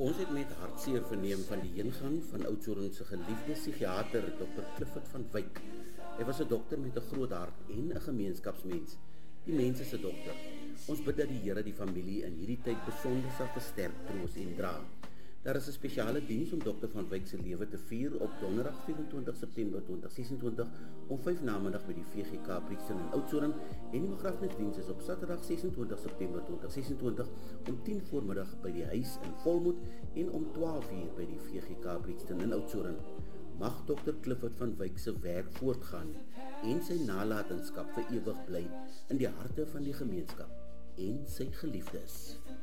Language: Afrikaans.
Ons het met hartseer verneem van die heengaan van Oudtshoorn se geliefde psigiater Dr. Clifford van Wyk. Hy was 'n dokter met 'n groot hart en 'n gemeenskapsmens. Die mense se dokter. Ons bid dat die Here die familie in hierdie tyd besonder sal versterk, troos en dra. Daar is 'n spesiale diens om Dr. van Wyk se lewe te vier op Donderdag 24 September 2026 om 5 namiddag by die VGK Brixton in Oudtshoorn en die begrafnisdiens is op Saterdag 26 September 2026 om 10 voormiddag by die huis in Volmoed en om 12 uur by die VGK Brixton in Oudtshoorn. Mag Dr. Clifford van Wyk se werk voortgaan en sy nalatenskap vir ewig bly in die harte van die gemeenskap en sy geliefdes.